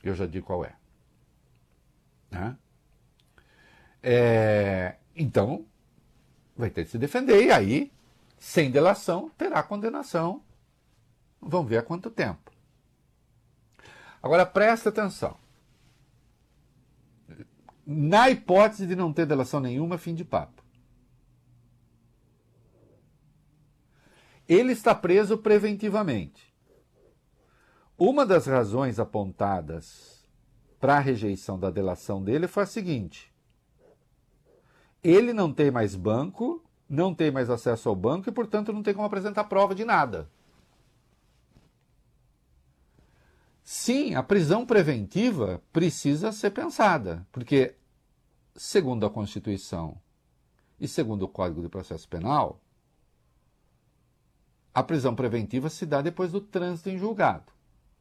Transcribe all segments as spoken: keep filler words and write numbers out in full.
Eu já digo qual é. Né? É, então, vai ter que se defender, e aí, sem delação, terá condenação. Vamos ver há quanto tempo. Agora, presta atenção. Na hipótese de não ter delação nenhuma, fim de papo. Ele está preso preventivamente. Uma das razões apontadas para a rejeição da delação dele foi a seguinte: ele não tem mais banco, não tem mais acesso ao banco e, portanto, não tem como apresentar prova de nada. Sim, a prisão preventiva precisa ser pensada, porque, segundo a Constituição e segundo o Código de Processo Penal, a prisão preventiva se dá depois do trânsito em julgado.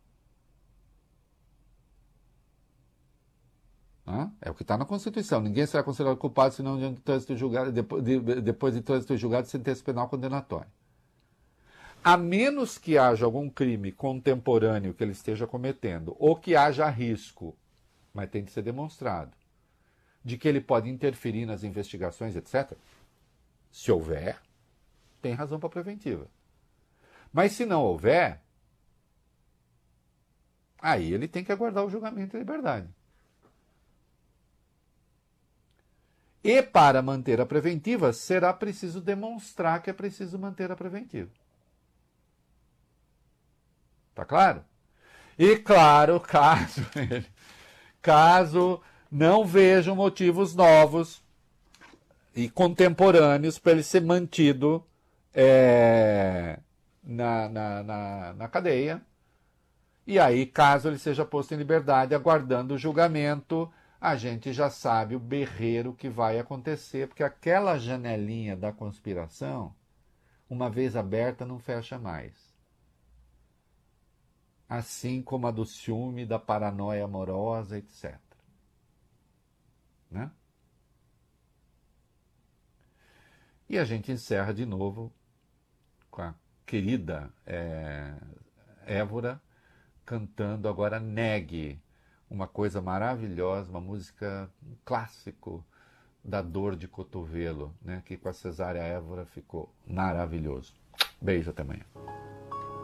É o que está na Constituição. Ninguém será considerado culpado senão diante de trânsito julgado, depois de, depois de trânsito julgado, sentença penal condenatória. A menos que haja algum crime contemporâneo que ele esteja cometendo, ou que haja risco, mas tem que ser demonstrado, de que ele pode interferir nas investigações, etcétera. Se houver, tem razão para preventiva. Mas se não houver, aí ele tem que aguardar o julgamento em liberdade. E para manter a preventiva, será preciso demonstrar que é preciso manter a preventiva. Tá claro? E claro, caso ele, caso não vejam motivos novos e contemporâneos para ele ser mantido é, na, na, na, na cadeia, e aí, caso ele seja posto em liberdade, aguardando o julgamento, a gente já sabe o berreiro que vai acontecer, porque aquela janelinha da conspiração, uma vez aberta, não fecha mais. Assim como a do ciúme, da paranoia amorosa, etcétera. Né? E a gente encerra de novo com a querida é, Évora cantando agora Negue, uma coisa maravilhosa, uma música, um clássico da dor de cotovelo, né, que com a Cesária Évora ficou maravilhoso. Beijo, até amanhã.